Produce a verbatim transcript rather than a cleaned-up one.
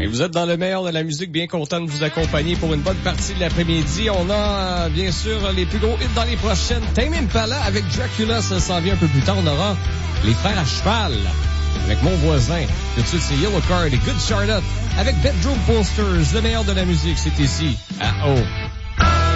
vous êtes dans le meilleur de la musique, bien content de vous accompagner pour une bonne partie de l'après-midi. On a, euh, bien sûr, les plus gros hits dans les prochaines. Tame Impala avec Dracula, ça s'en vient un peu plus tard. On aura les frères à cheval avec Mon Voisin. Tout de suite, c'est Yellow Card et Good Charlotte avec Bedroom Posters. Le meilleur de la musique, c'est ici, à O.